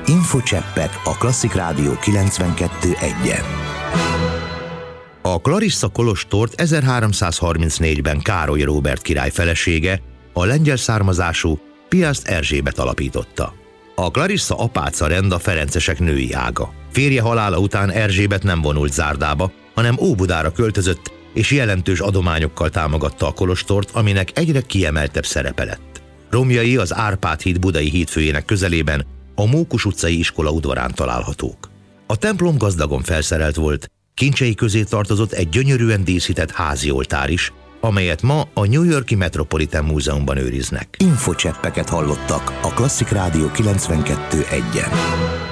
Infocseppek a Klasszik Rádió 92.1-en. A Clarissa kolostort 1334-ben Károly Róbert király felesége, a lengyel származású Piast Erzsébet alapította. A Clarissa apáca rend a ferencesek női ága. Férje halála után Erzsébet nem vonult Zárdába, hanem Óbudára költözött, és jelentős adományokkal támogatta a kolostort, aminek egyre kiemeltebb szerepe lett. Romjai az Árpád híd budai hídfőjének közelében, a Mókus utcai iskola udvarán találhatók. A templom gazdagon felszerelt volt, kincsei közé tartozott egy gyönyörűen díszített házi oltár is, amelyet ma a New York-i Metropolitan Múzeumban őriznek. Infocseppeket hallottak a Klasszik Rádió 92.1-en.